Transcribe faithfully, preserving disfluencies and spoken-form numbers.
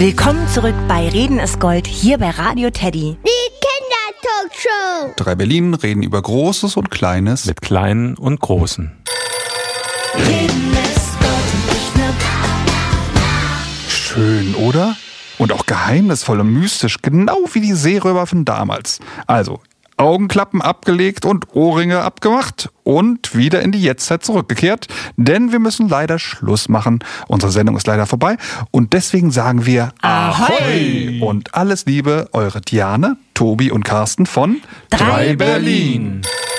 Willkommen zurück bei Reden ist Gold, hier bei Radio Teddy. Die Kindertalkshow. Drei Berlin reden über Großes und Kleines. Mit Kleinen und Großen. Reden ist Gold, ich ne... Schön, oder? Und auch geheimnisvoll und mystisch, genau wie die Seeröber von damals. Also, Augenklappen abgelegt und Ohrringe abgemacht und wieder in die Jetztzeit zurückgekehrt, denn wir müssen leider Schluss machen. Unsere Sendung ist leider vorbei und deswegen sagen wir Ahoi! Und alles Liebe, eure Diane, Tobi und Carsten von Drei Berlin.